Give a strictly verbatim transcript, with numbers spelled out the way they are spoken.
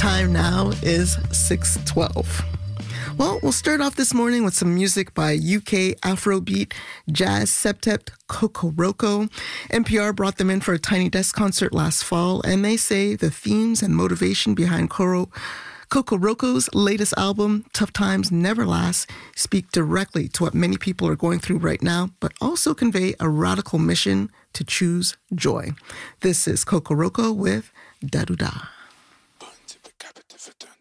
time now is six twelve. Well, we'll start off this morning with some music by U K Afrobeat jazz septet Kokoroko. N P R brought them in for a Tiny Desk concert last fall, and they say the themes and motivation behind Koro Kokoroko's latest album, Tough Times Never Last, speak directly to what many people are going through right now, but also convey a radical mission to choose joy. This is Kokoroko with Daruda.